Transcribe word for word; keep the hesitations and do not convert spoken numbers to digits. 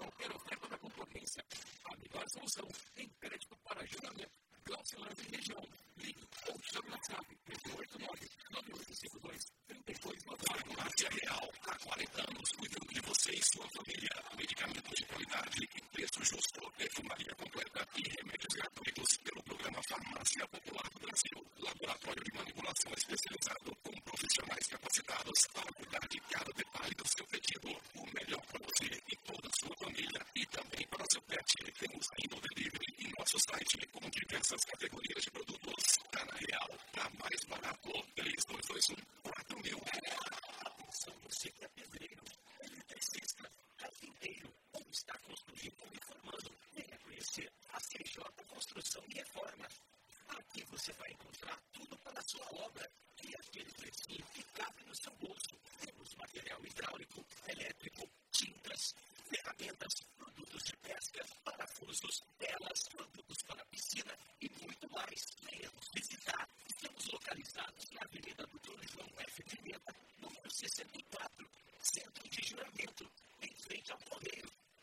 qualquer oferta da concorrência. A melhor solução em crédito para julgamento. Glaucilândia e região. Ligue ou chame no WhatsApp três oito nove, nove oito cinco dois, três dois nove nove. Farmácia Real, há quarenta anos, cuidando de você e sua família. Medicamentos de qualidade e preço justo. Perfumaria completa e remédios gratuitos pelo programa Farmácia Popular do Brasil. Laboratório de manipulação especializado com profissionais capacitados para cuidar de cada detalhe do seu pedido. O melhor para você e toda a sua família. E também para o seu pet. Temos ainda o delivery em nosso site com diversas categorias de produtos. Tá na Real, tá mais barato. três dois dois um, quatro mil. Atenção, você que é pedreiro, eletricista, carpinteiro, ou está construindo ou reformando, venha conhecer a C J Construção e Reforma. Aqui você vai encontrar tudo para a sua obra e aquele precinho que cabe no seu bolso. Temos material hidráulico, elétrico, tintas, ferramentas, produtos de pesca, parafusos, telas, produtos para piscina e muito mais. Venha nos visitar. Estamos localizados na Avenida Doutor João F. Pimenta, número sessenta e quatro, Centro de Juramento, em frente ao Correio.